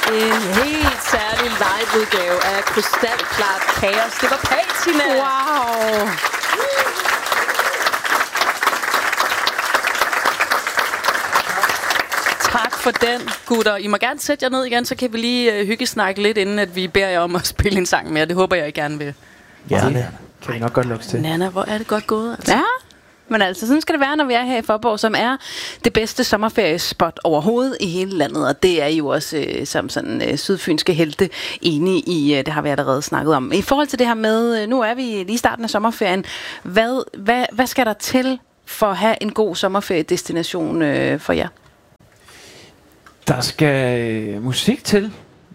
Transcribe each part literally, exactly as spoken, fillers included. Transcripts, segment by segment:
En helt særlig liveudgave af Krystalklart Kaos. Det var Patina. Wow. Tak for den, gutter. I må gerne sætte jer ned igen, så kan vi lige uh, hyggesnakke lidt, inden at vi beder jer om at spille en sang mere. Det håber jeg, I gerne vil. Ja, det kan vi nok godt lukke til. Nana, hvor er det godt gået? Altså. Ja, men altså sådan skal det være, når vi er her i Faaborg, som er det bedste sommerferiespot overhovedet i hele landet. Og det er jo også øh, som sådan øh, sydfynske helte enige i, øh, det har vi allerede snakket om. I forhold til det her med, øh, nu er vi lige i starten af sommerferien. Hvad, hvad, hvad skal der til for at have en god sommerferiedestination øh, for jer? Der skal øh, musik til,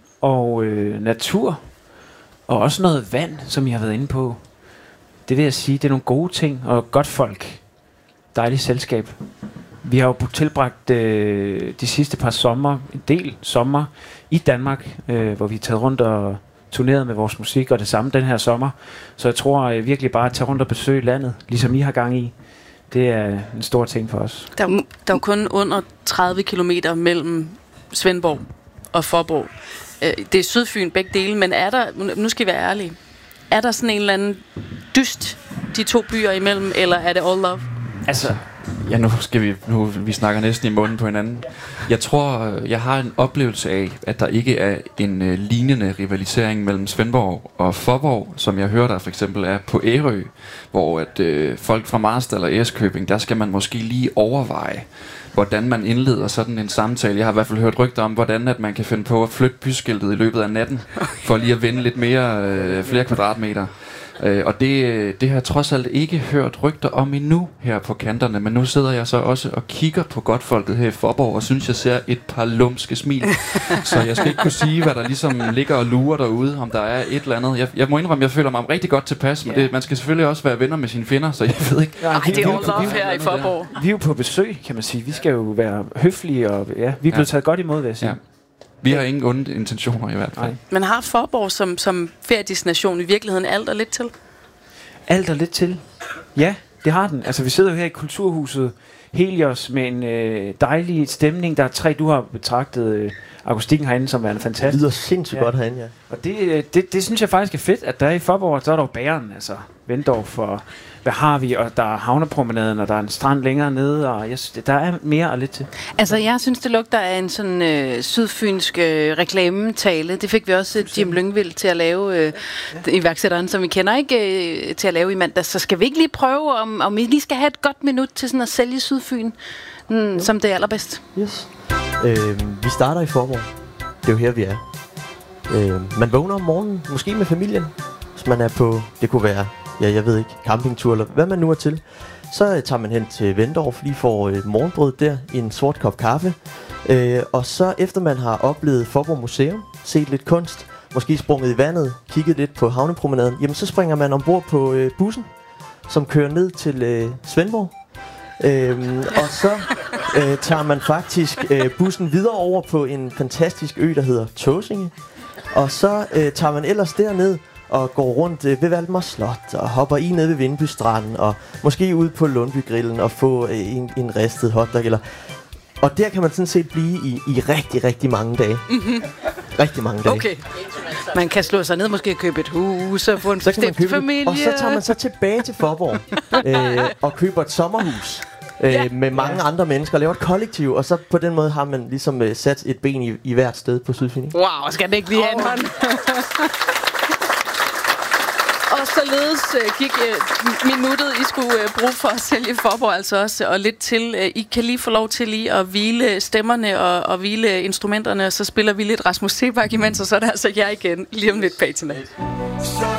og øh, natur, og også noget vand, som I har været inde på. Det vil jeg sige, det er nogle gode ting, og godt folk. Dejligt selskab. Vi har jo tilbragt øh, de sidste par sommer, en del sommer i Danmark, øh, hvor vi har taget rundt og turneret med vores musik, og det samme den her sommer. Så jeg tror øh, virkelig bare at tage rundt og besøge landet, ligesom I har gang i. Det er en stor ting for os. Der er, jo, der er jo kun under tredive kilometer mellem Svendborg og Faaborg. Det er Sydfyn begge dele, men er der, nu skal vi være ærlige, er der sådan en eller anden dyst de to byer imellem, eller er det all love? Altså, ja, nu skal vi, nu vi snakker næsten i munden på hinanden. Jeg tror, jeg har en oplevelse af, at der ikke er en uh, lignende rivalisering mellem Svendborg og Faaborg, som jeg hører der for eksempel er på Ærø, hvor at uh, folk fra Marstal og Ærøskøbing, der skal man måske lige overveje, hvordan man indleder sådan en samtale. Jeg har i hvert fald hørt rygter om, hvordan at man kan finde på at flytte byskiltet i løbet af natten, for lige at vinde lidt mere, øh, flere kvadratmeter. Øh, og det, det har jeg trods alt ikke hørt rygter om endnu her på kanterne, men nu sidder jeg så også og kigger på godtfolket her i Faaborg, og synes, jeg ser et par lumske smil. Så jeg skal ikke kunne sige, hvad der ligesom ligger og lurer derude, om der er et eller andet. Jeg, jeg må indrømme, jeg føler mig rigtig godt tilpas, men det, man skal selvfølgelig også være venner med sine fjender, så jeg ved ikke. Nej, det er all love her i Faaborg. Vi er jo på besøg, kan man sige. Vi skal jo være høflige, og ja, vi er blevet ja. taget godt imod, vil jeg sige. Ja. Vi har ingen onde intentioner i hvert fald. Men har Faaborg som, som feriedestination i virkeligheden alt og lidt til? Alt og lidt til? Ja, det har den. Altså, vi sidder jo her i Kulturhuset Helios med en øh, dejlig stemning. Der er tre, du har betragtet øh, akustikken herinde som værende fantastisk. Det lyder sindssygt ja. godt herinde, ja. Og det, øh, det, det synes jeg faktisk er fedt, at der er i Faaborg, så er der jo bageren, altså Vendorf, og hvad har vi, og der er havnepromenaden, og der er en strand længere nede, og jeg synes, der er mere og lidt til. Altså, jeg synes, det lugter af en sådan øh, sydfynsk øh, reklametale. Det fik vi også øh, Jim Lyngvild til at lave, øh, ja. iværksætteren, som vi kender, ikke øh, til at lave i mandag. Så skal vi ikke lige prøve, om, om vi lige skal have et godt minut til sådan at sælge Sydfyn mm, som det allerbedst? Yes. Øh, vi starter i Faaborg. Det er jo her, vi er. Øh, man vågner om morgenen, måske med familien, hvis man er på, det kunne være, ja, jeg ved ikke, campingtur, eller hvad man nu er til. Så tager man hen til Vendorf, lige får øh, morgenbrød der, i en sort kop kaffe. Øh, og så efter man har oplevet Faaborg Museum, set lidt kunst, måske sprunget i vandet, kigget lidt på havnepromenaden, jamen så springer man ombord på øh, bussen, som kører ned til øh, Svendborg. Øhm, og så øh, tager man faktisk øh, bussen videre over på en fantastisk ø, der hedder Tåsinge. Og så øh, tager man ellers derned og går rundt øh, ved Valdemar Slot og hopper i ned ved Vindby Stranden og måske ud på Lundbygrillen og få øh, en, en ristet hotdog. Eller og der kan man sådan set blive i, i rigtig, rigtig mange dage. Mm-hmm. Rigtig mange dage. Okay. Man kan slå sig ned, måske købe et hus og få en bestemt familie. Og så tager man så tilbage til Faaborg øh, og køber et sommerhus. Øh, ja. Med mange ja. andre mennesker, laver et kollektiv, og så på den måde har man ligesom øh, sat et ben i, i hvert sted på Sydfyn. Wow, skal det ikke lige have en hånd? Og således uh, gik uh, minuttet, I skulle uh, bruge for at sælge Faaborg altså også, og lidt til. Uh, I kan lige få lov til lige at hvile stemmerne og, og hvile instrumenterne, og så spiller vi lidt Rasmus Seebach imens, og så er det altså jer igen lige om lidt, Patina.